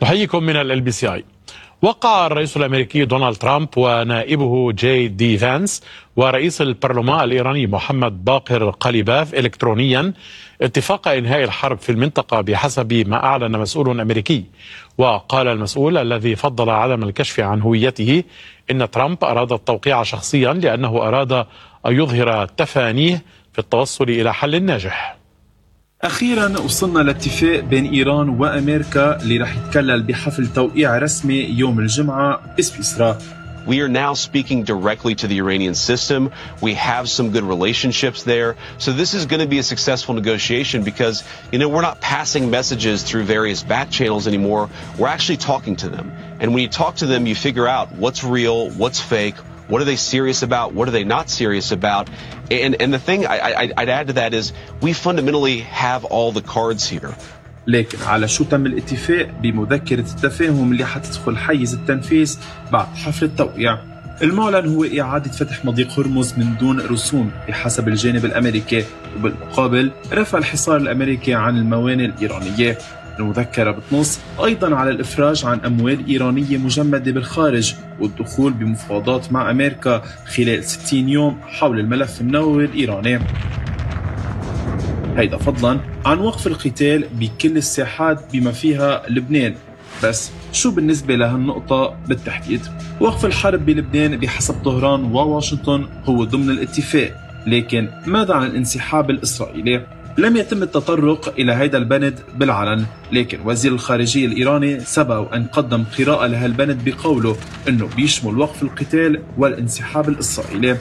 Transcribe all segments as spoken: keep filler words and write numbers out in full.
أحييكم من ال بي سي آي. وقع الرئيس الأمريكي دونالد ترامب ونائبه جي دي فانس ورئيس البرلمان الإيراني محمد باقر قليباف إلكترونيا اتفاق إنهاء الحرب في المنطقة بحسب ما أعلن مسؤول أمريكي. وقال المسؤول الذي فضل عدم الكشف عن هويته إن ترامب أراد التوقيع شخصيا لأنه أراد أن يظهر تفانيه في التوصل إلى حل ناجح. أخيرا وصلنا لاتفاق بين إيران وأمريكا اللي رح يتكلل بحفل توقيع رسمي يوم الجمعة بسويسرا. We are now speaking directly to the Iranian system. We have some good relationships there. So this is going to be a successful negotiation because, you know, we're not passing messages through various back channels anymore. We're actually talking to them. And when you talk to them, you figure out what's real, what's fake, what are they serious about, what are they not serious about. And, and the thing I, I, I'd add to that is we fundamentally have all the cards here. لكن على شو تم الاتفاق بمذكرة التفاهم اللي حتدخل حيز التنفيذ بعد حفل التوقيع؟ المعلن هو إعادة فتح مضيق هرمز من دون رسوم بحسب الجانب الأمريكي، وبالمقابل رفع الحصار الأمريكي عن الموانئ الإيرانية. المذكرة بتنص أيضا على الإفراج عن أموال إيرانية مجمدة بالخارج والدخول بمفاوضات مع أمريكا خلال ستين يوم حول الملف النووي الإيراني، هيدا فضلا عن وقف القتال بكل الساحات بما فيها لبنان. بس شو بالنسبة لهالنقطة بالتحديد؟ وقف الحرب بلبنان بحسب طهران وواشنطن هو ضمن الاتفاق، لكن ماذا عن الانسحاب الإسرائيلي؟ لم يتم التطرق إلى هذا البند بالعلن، لكن وزير الخارجية الإيراني سبق أن قدم قراءة لهالبند بقوله أنه بيشمل وقف القتال والانسحاب الإسرائيلي.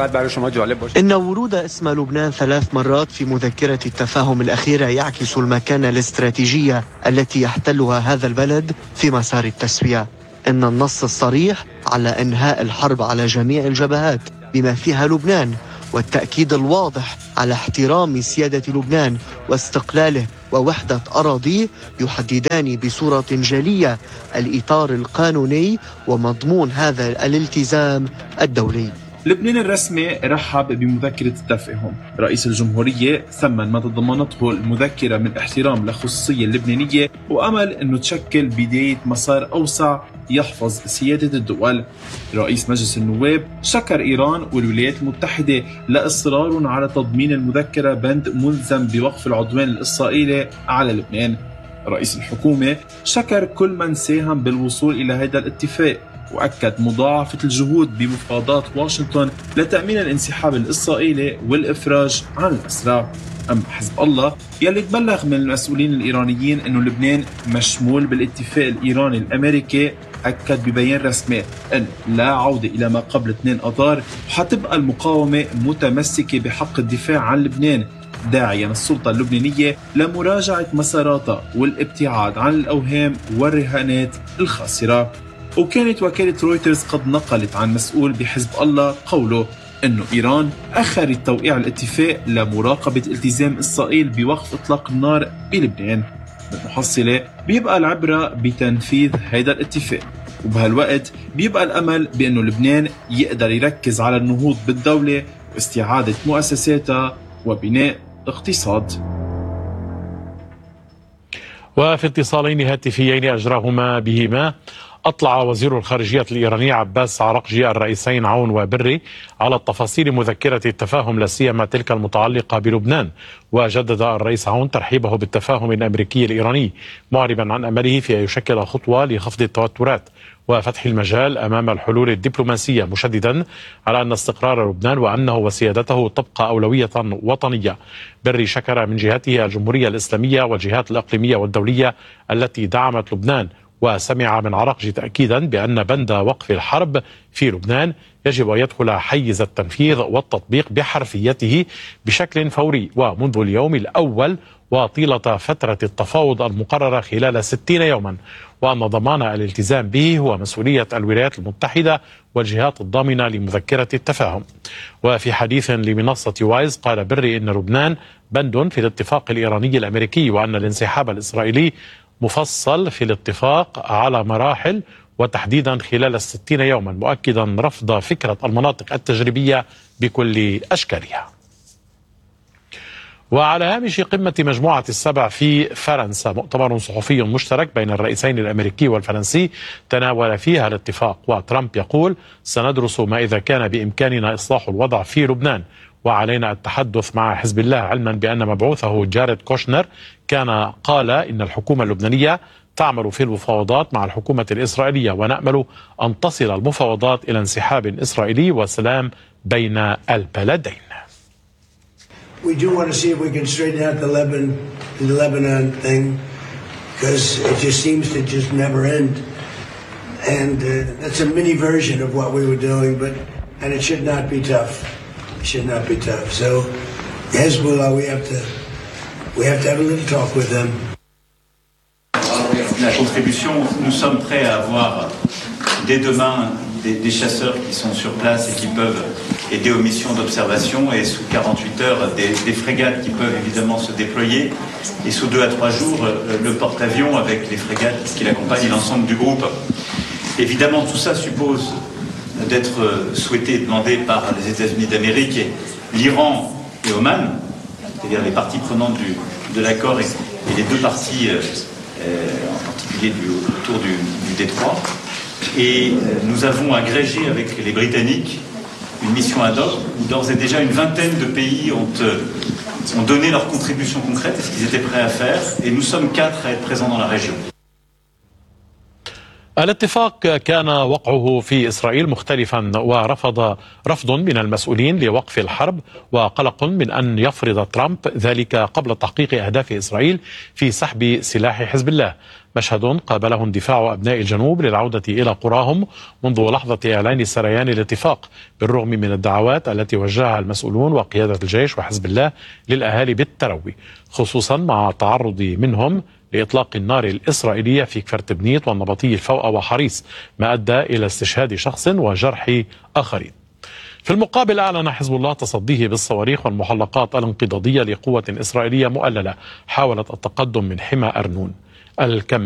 إن ورود اسم لبنان ثلاث مرات في مذكرة التفاهم الأخيرة يعكس المكانة الاستراتيجية التي يحتلها هذا البلد في مسار التسوية. إن النص الصريح على إنهاء الحرب على جميع الجبهات بما فيها لبنان، والتأكيد الواضح على احترام سيادة لبنان واستقلاله ووحدة أراضيه يحددان بصورة جلية الإطار القانوني ومضمون هذا الالتزام الدولي. لبنان الرسمي رحب بمذكرة التفاهم. رئيس الجمهورية ثمن ما تضمنته المذكرة من احترام للخصوصية اللبنانية وأمل أنه تشكل بداية مسار أوسع يحفظ سيادة الدول. رئيس مجلس النواب شكر إيران والولايات المتحدة لإصرارهم على تضمين المذكرة بند ملزم بوقف العدوان الإسرائيلي على لبنان. رئيس الحكومة شكر كل من ساهم بالوصول إلى هذا الاتفاق، وأكد مضاعفة الجهود بمفاوضات واشنطن لتأمين الانسحاب الإسرائيلي والإفراج عن الأسرى. أما حزب الله يلي تبلغ من المسؤولين الإيرانيين أنه لبنان مشمول بالاتفاق الإيراني الأمريكي، أكد ببيان رسمي أن لا عودة إلى ما قبل اثنين أذار، وحتبقى المقاومة متمسكة بحق الدفاع عن لبنان، داعيا السلطة اللبنانية لمراجعة مساراتها والابتعاد عن الأوهام والرهانات الخاسرة. وكانت وكالة رويترز قد نقلت عن مسؤول بحزب الله قوله أنه إيران أخرت توقيع الاتفاق لمراقبة التزام إسرائيل بوقف إطلاق النار بلبنان. بالمحصلة بيبقى العبرة بتنفيذ هذا الاتفاق، وبهالوقت بيبقى الأمل بأنه لبنان يقدر يركز على النهوض بالدولة واستعادة مؤسساتها وبناء اقتصاد. وفي اتصالين هاتفيين أجراهما بهما، أطلع وزير الخارجية الإيراني عباس عرقجي الرئيسين عون وبري على التفاصيل مذكرة التفاهم لا سيما تلك المتعلقة بلبنان، وجدد الرئيس عون ترحيبه بالتفاهم الأمريكي الإيراني، معربا عن أمله في أن يشكل خطوة لخفض التوترات وفتح المجال أمام الحلول الدبلوماسية، مشددا على أن استقرار لبنان وأنه وسيادته تبقى أولوية وطنية. بري شكر من جهته الجمهورية الإسلامية والجهات الإقليمية والدولية التي دعمت لبنان، وسمع من عرقجي تأكيدا بأن بند وقف الحرب في لبنان يجب أن يدخل حيز التنفيذ والتطبيق بحرفيته بشكل فوري ومنذ اليوم الأول وطيلة فترة التفاوض المقررة خلال ستين يوما، وأن ضمان الالتزام به هو مسؤولية الولايات المتحدة والجهات الضامنة لمذكرة التفاهم. وفي حديث لمنصة وايز قال بري إن لبنان بند في الاتفاق الإيراني الأمريكي، وأن الانسحاب الإسرائيلي مفصل في الاتفاق على مراحل وتحديدا خلال الستين يوما، مؤكدا رفض فكرة المناطق التجريبية بكل أشكالها. وعلى هامش قمة مجموعة السبع في فرنسا، مؤتمر صحفي مشترك بين الرئيسين الأمريكي والفرنسي تناول فيها الاتفاق. وترامب يقول: سندرس ما إذا كان بإمكاننا إصلاح الوضع في لبنان، وعلينا التحدث مع حزب الله، علما بأن مبعوثه جاريد كوشنر كان قال إن الحكومة اللبنانية تعمل في المفاوضات مع الحكومة الإسرائيلية، ونأمل أن تصل المفاوضات إلى انسحاب إسرائيلي وسلام بين البلدين. We do want to see if we can straighten out the Lebanon, the Lebanon thing, because it just seems to just never end. And uh, that's a mini version of what we were doing, but and it should not be tough. It should not be tough. So Hezbollah, we have to we have to have a little talk with them. La contribution, nous sommes prêts à avoir dès demain des, des chasseurs qui sont sur place et qui peuvent aider aux missions d'observation, et sous quarante-huit heures des, des frégates qui peuvent évidemment se déployer, et sous deux à trois jours le porte-avions avec les frégates qui l'accompagnent et l'ensemble du groupe. Évidemment, tout ça suppose d'être souhaité et demandé par les États-Unis d'Amérique, et l'Iran et Oman, c'est-à-dire les parties prenantes du, de l'accord, et, et les deux parties euh, en particulier du, autour du, du détroit. Et nous avons agrégé avec les Britanniques une mission ad hoc où d'ores et déjà une vingtaine de pays ont, euh, ont donné leur contribution concrète et ce qu'ils étaient prêts à faire, et nous sommes quatre à être présents dans la région. الاتفاق كان وقعه في إسرائيل مختلفا، ورفض رفض من المسؤولين لوقف الحرب، وقلق من أن يفرض ترامب ذلك قبل تحقيق أهداف إسرائيل في سحب سلاح حزب الله. مشهد قابله اندفاع أبناء الجنوب للعودة إلى قراهم منذ لحظة إعلان سريان الاتفاق، بالرغم من الدعوات التي وجهها المسؤولون وقيادة الجيش وحزب الله للأهالي بالتروي، خصوصا مع التعرض منهم لإطلاق النار الإسرائيلية في كفر تبنيت والنبطي الفوقة وحريص، ما أدى إلى استشهاد شخص وجرح آخرين. في المقابل أعلن حزب الله تصديه بالصواريخ والمحلقات الانقضاضية لقوة إسرائيلية مؤللة حاولت التقدم من حمى أرنون. الكم